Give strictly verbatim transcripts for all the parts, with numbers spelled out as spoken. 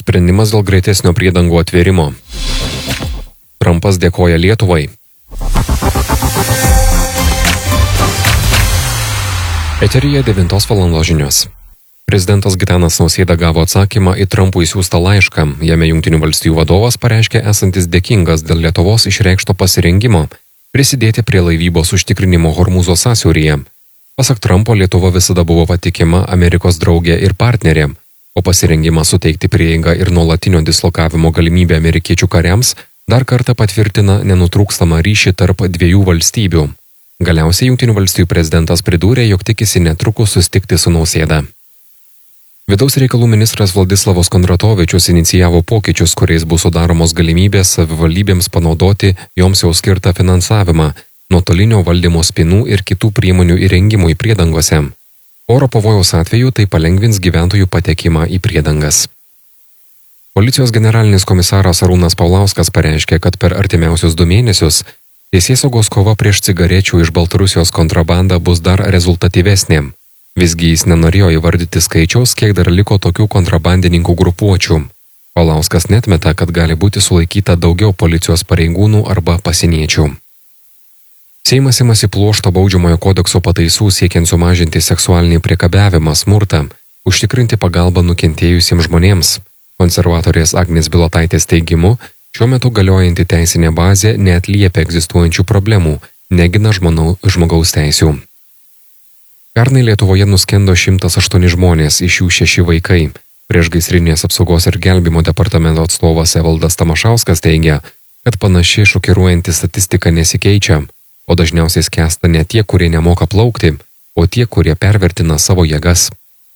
Sprendimas dėl greitesnio priedangų atvėrimo. Trumpas dėkoja Lietuvai. Eteryje devintos valandos žinios. Prezidentas Gitanas Nausėda gavo atsakymą į Trumpui siųstą laišką. Jame Jungtinių valstijų vadovas pareiškė esantis dėkingas dėl Lietuvos išreikšto pasirengimo prisidėti prie laivybos užtikrinimo Hormūzo sąsiauryje. Pasak Trumpo, Lietuva visada buvo patikima Amerikos draugė ir partnerė, o pasirengimą suteikti prieigą ir nuolatinio dislokavimo galimybę amerikiečių kariams dar kartą patvirtina nenutrūkstamą ryšį tarp dviejų valstybių. Galiausiai Jungtinių valstijų prezidentas pridūrė, jog tikisi netrukus susitikti su Nausėda. Vidaus reikalų ministras Vladislavas Kondratovičius inicijavo pokyčius, kuriais bus sudaromos galimybės savivaldybėms panaudoti joms jau skirtą finansavimą, nuotolinio valdymo spynų ir kitų priemonių įrengimui priedangose. Oro pavojaus atveju tai palengvins gyventojų patekimą į priedangas. Policijos generalinis komisaras Arūnas Paulauskas pareiškė, kad per artimiausius du mėnesius teisėsaugos kova prieš cigarečių iš Baltarusijos kontrabandą bus dar rezultatyvesnė. Visgi jis nenorėjo įvardyti skaičiaus, kiek dar liko tokių kontrabandininkų grupuočių. Paulauskas netmeta, kad gali būti sulaikyta daugiau policijos pareigūnų arba pasieniečių. Seimas imasi pluošto baudžiamojo kodekso pataisų siekiant sumažinti seksualinį priekabiavimą, smurtą, užtikrinti pagalbą nukentėjusiems žmonėms. Konservatorės Agnės Bilotaitės teigimu, šiuo metu galiojanti teisinė bazė neatliepia egzistuojančių problemų, negina žmonau, žmogaus teisių. Pernai Lietuvoje nuskendo šimtas aštuoni žmonės, iš jų šeši vaikai. Priešgaisrinės apsaugos ir gelbėjimo departamento atstovas Evaldas Tamašauskas teigia, kad panaši šokiruojanti statistika nesikeičia, o dažniausiai skęsta ne tie, kurie nemoka plaukti, o tie, kurie pervertina savo jėgas.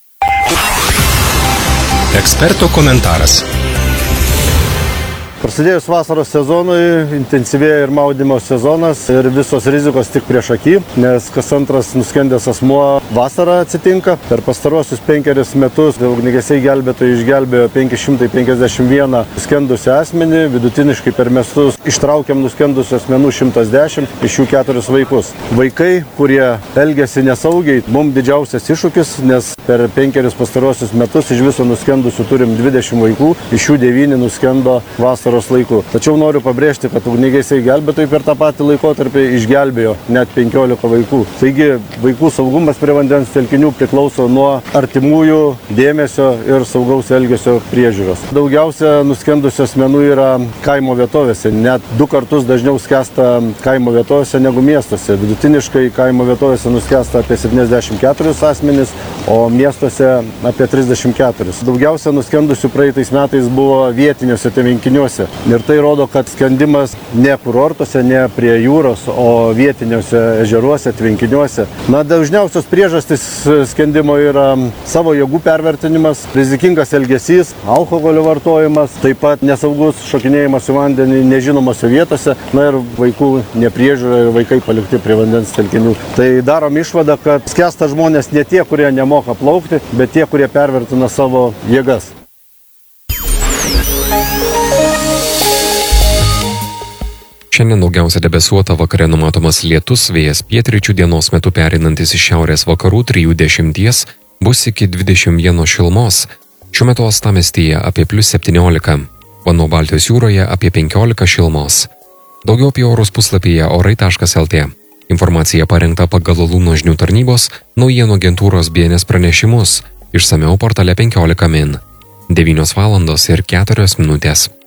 Eksperto komentaras. Prasidėjus vasaros sezonui intensyvėja ir maudymo sezonas ir visos rizikos tik prieš akį, nes kas antras nuskendęs asmuo vasarą atsitinka. Per pastaruosius penkerius metus ugniagesiai gelbėtojai išgelbėjo penki šimtai penkiasdešimt vieną nuskendusią asmenį, vidutiniškai per metus ištraukiam nuskendusių asmenų šimtas dešimt, iš jų keturis vaikus. Vaikai, kurie elgiasi nesaugiai, mums didžiausias iššūkis, nes per penkerius pastaruosius metus iš viso nuskendusių turim dvidešimt vaikų, iš jų devyni nuskendo vasaros laiku. Tačiau noriu pabrėžti, kad ugniagesiai gelbėtojai per tą patį laikotarpį išgelbėjo net penkiolika vaikų. Taigi vaikų saugumas prie vandens telkinių priklauso nuo artimųjų dėmesio ir saugaus elgesio priežiūros. Daugiausia nuskendusių asmenų yra kaimo vietovėse, net du kartus dažniau skęsta kaimo vietovėse negu miestuose. Vidutiniškai kaimo vietovėse nuskęsta apie septyniasdešimt keturis asmenys, o miestuose apie trisdešimt keturis. Daugiausia nuskendusių praeitais metais buvo vietiniuose tvenkiniuose. Ir tai rodo, kad skendimas ne kurortuose, ne prie jūros, o vietiniuose ežeruose, tvenkiniuose. Na, dažniausios priežastys skendimo yra savo jėgų pervertinimas, rizikingas elgesys, alkoholio vartojimas, taip pat nesaugus šokinėjimas į vandenį nežinomose vietose, na ir vaikų nepriežiūra ir vaikai palikti prie vandens telkinių. Tai darom išvadą, kad skęsta žmonės ne tie, kurie nemoka plaukti, bet tie, kurie pervertina savo jėgas. Šiandien daugiausia debesuota, vakare numatomas lietus, vėjas pietryčių, dienos metu pereinantis iš šiaurės vakarų trijų dešimties, bus iki dvidešimt vieno šilumos. Šiuo metu uostamiestyje apie plius septyniolika, Vanų Baltijos jūroje apie penkiolika šilumos. Daugiau apie orus puslapyje orai taškas lt. Informacija parengta pagal Luno žinių tarnybos naujienų agentūros B N S pranešimus, išsamiau portale penkiolika min. devynios valandos ir keturios minutės.